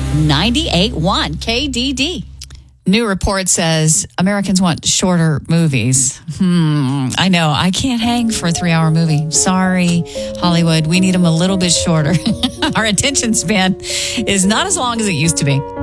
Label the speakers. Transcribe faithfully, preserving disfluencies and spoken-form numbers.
Speaker 1: ninety-eight point one K D D.
Speaker 2: New report says Americans want shorter movies. Hmm. I know. I can't hang for a three-hour movie. Sorry, Hollywood. We need them a little bit shorter. Our attention span is not as long as it used to be.